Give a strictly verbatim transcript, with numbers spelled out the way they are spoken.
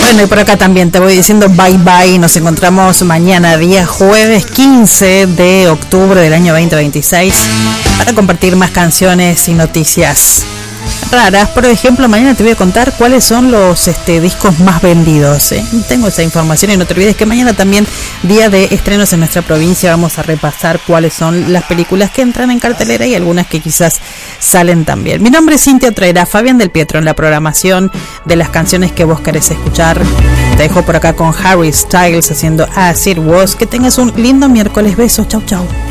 Bueno, y por acá también te voy diciendo bye bye. Nos encontramos mañana, día jueves quince de octubre del año veinte veintiséis, para compartir más canciones y noticias raras. Por ejemplo, mañana te voy a contar cuáles son los este, discos más vendidos, ¿eh? Tengo esa información, y no te olvides que mañana también, día de estrenos en nuestra provincia, vamos a repasar cuáles son las películas que entran en cartelera y algunas que quizás salen también. Mi nombre es Cintia Otrera, Fabián Del Pietro en la programación de las canciones que vos querés escuchar. Te dejo por acá con Harry Styles haciendo As It Was. Que tengas un lindo miércoles. Besos, chau chau.